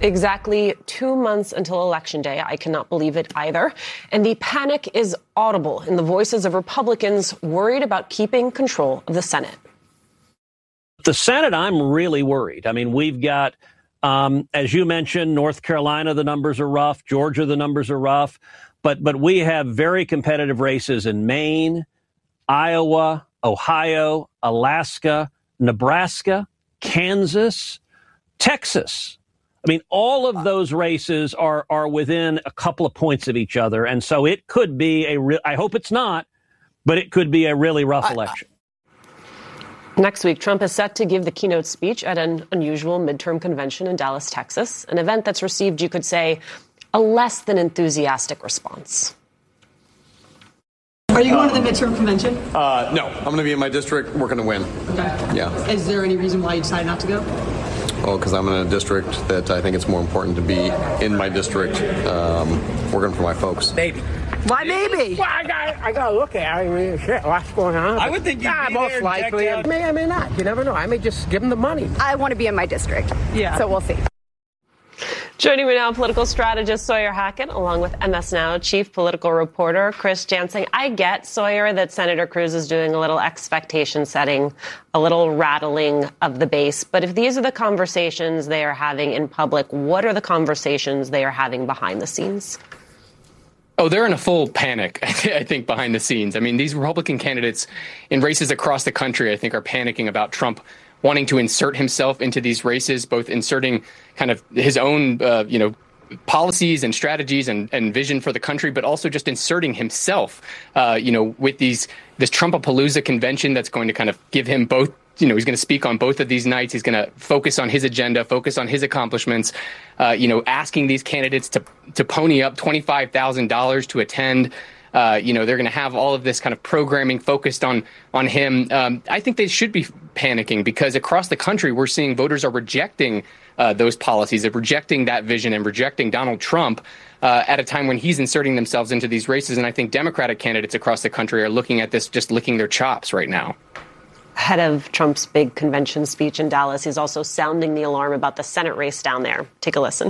Exactly 2 months until Election Day. I cannot believe it either. And the panic is audible in the voices of Republicans worried about keeping control of the Senate. The Senate, I'm really worried. I mean, we've got, as you mentioned, North Carolina, the numbers are rough. Georgia, the numbers are rough. But we have very competitive races in Maine, Iowa, Ohio, Alaska, Nebraska, Kansas, Texas. I mean, all of those races are within a couple of points of each other. And so it could be I hope it's not, but it could be a really rough election. Next week, Trump is set to give the keynote speech at an unusual midterm convention in Dallas, Texas, an event that's received, you could say, a less than enthusiastic response. Are you going to the midterm convention? No, I'm going to be in my district working to win. Okay. Yeah. Is there any reason why you decided not to go? Well, because I'm in a district that I think it's more important to be in my district, working for my folks. Maybe. Why maybe? Well, I got to look at it. I mean, shit, what's going on? I would think you'd be most there, likely. I may not. You never know. I may just give them the money. I want to be in my district. Yeah. So we'll see. Joining me now, political strategist Sawyer Hackett, along with MS Now chief political reporter Chris Jansing. I get, Sawyer, that Senator Cruz is doing a little expectation setting, a little rattling of the base. But if these are the conversations they are having in public, what are the conversations they are having behind the scenes? Oh, they're in a full panic, I think, behind the scenes. I mean, these Republican candidates in races across the country, I think, are panicking about Trump wanting to insert himself into these races, both inserting kind of his own, policies and strategies and vision for the country, but also just inserting himself, with this Trumpapalooza convention that's going to kind of give him both. He's going to speak on both of these nights. He's going to focus on his agenda, focus on his accomplishments, asking these candidates to pony up $25,000 to attend. They're going to have all of this kind of programming focused on him. I think they should be panicking because across the country, we're seeing voters are rejecting those policies, they're rejecting that vision and rejecting Donald Trump at a time when he's inserting themselves into these races. And I think Democratic candidates across the country are looking at this, just licking their chops right now. Ahead of Trump's big convention speech in Dallas, he's also sounding the alarm about the Senate race down there. Take a listen.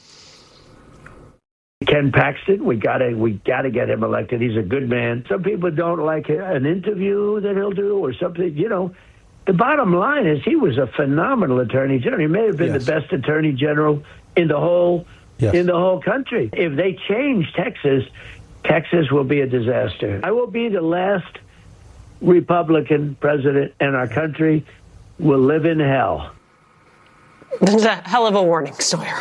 Ken Paxton, we gotta get him elected. He's a good man. Some people don't like an interview that he'll do or something. The bottom line is he was a phenomenal attorney general. He may have been the best attorney general in the whole country. If they change Texas will be a disaster. I will be the last Republican president in our country. Will live in hell. That's a hell of a warning, Sawyer.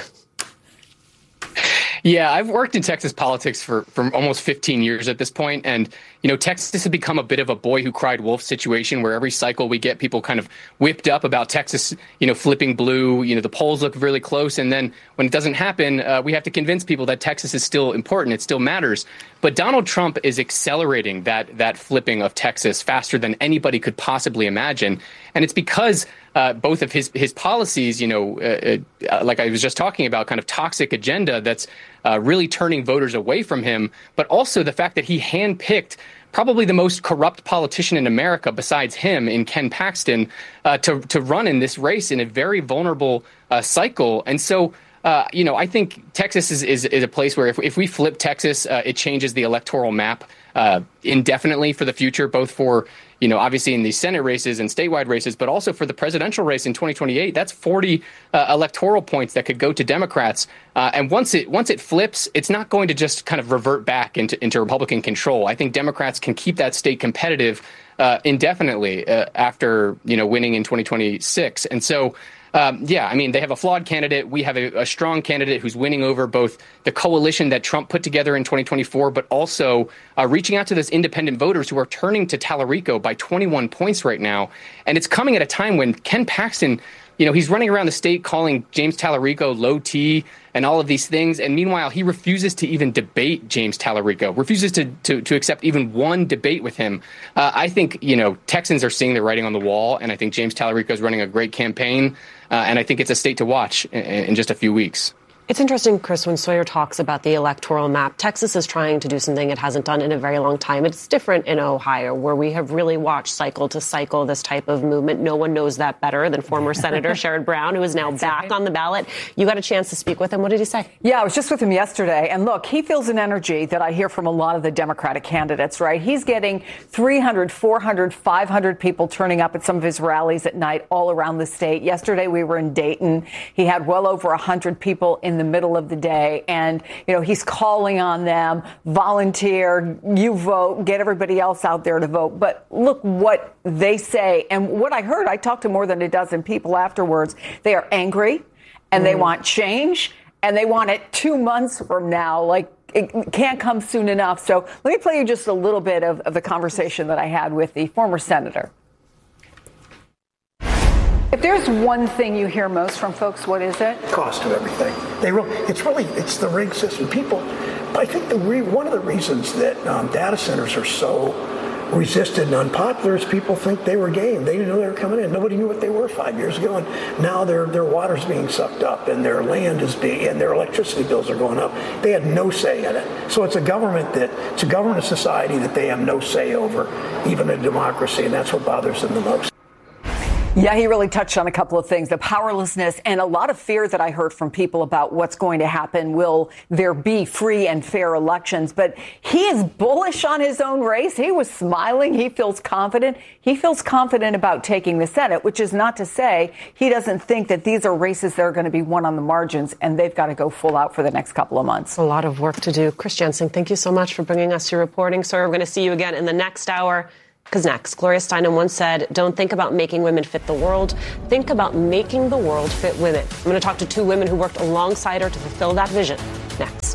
Yeah, I've worked in Texas politics for almost 15 years at this point. And, Texas has become a bit of a boy who cried wolf situation where every cycle we get people kind of whipped up about Texas, flipping blue. The polls look really close. And then when it doesn't happen, we have to convince people that Texas is still important. It still matters. But Donald Trump is accelerating that flipping of Texas faster than anybody could possibly imagine. And it's because both of his policies, like I was just talking about, kind of toxic agenda that's really turning voters away from him, but also the fact that he handpicked probably the most corrupt politician in America besides him in Ken Paxton to run in this race in a very vulnerable cycle. And so, I think Texas is a place where if we flip Texas, it changes the electoral map indefinitely for the future, both for, obviously in these Senate races and statewide races, but also for the presidential race in 2028. That's 40 electoral points that could go to Democrats. And once it flips, it's not going to just kind of revert back into Republican control. I think Democrats can keep that state competitive indefinitely after, winning in 2026. And so, they have a flawed candidate. We have a strong candidate who's winning over both the coalition that Trump put together in 2024, but also reaching out to those independent voters who are turning to Tallarico by 21 points right now. And it's coming at a time when Ken Paxton, he's running around the state calling James Tallarico low T and all of these things. And meanwhile, he refuses to even debate James Tallarico, refuses to accept even one debate with him. I think, Texans are seeing the writing on the wall. And I think James Tallarico is running a great campaign. And I think it's a state to watch in just a few weeks. It's interesting, Chris, when Sawyer talks about the electoral map. Texas is trying to do something it hasn't done in a very long time. It's different in Ohio, where we have really watched cycle to cycle this type of movement. No one knows that better than former Senator Sherrod Brown, who is now back on the ballot. You got a chance to speak with him. What did he say? Yeah, I was just with him yesterday. And look, he feels an energy that I hear from a lot of the Democratic candidates, right? He's getting 300, 400, 500 people turning up at some of his rallies at night all around the state. Yesterday, we were in Dayton. He had well over 100 people in the middle of the day. And, you know, he's calling on them, volunteer, you vote, get everybody else out there to vote. But look what they say. And what I heard, I talked to more than a dozen people afterwards. They are angry and they want change and they want it 2 months from now. Like, it can't come soon enough. So let me play you just a little bit of the conversation that I had with the former senator. If there's one thing you hear most from folks, what is it? Cost of everything. It's the rig system. People, I think one of the reasons that data centers are so resisted and unpopular is people think they were game. They didn't know they were coming in. Nobody knew what they were 5 years ago, and now their water's being sucked up, and their land is and their electricity bills are going up. They had no say in it. So it's a government society that they have no say over, even a democracy, and that's what bothers them the most. Yeah, he really touched on a couple of things, the powerlessness and a lot of fear that I heard from people about what's going to happen. Will there be free and fair elections? But he is bullish on his own race. He was smiling. He feels confident. He feels confident about taking the Senate, which is not to say he doesn't think that these are races that are going to be won on the margins and they've got to go full out for the next couple of months. A lot of work to do. Chris Jansing, thank you so much for bringing us your reporting. So we're going to see you again in the next hour. Because next, Gloria Steinem once said, don't think about making women fit the world. Think about making the world fit women. I'm going to talk to two women who worked alongside her to fulfill that vision next.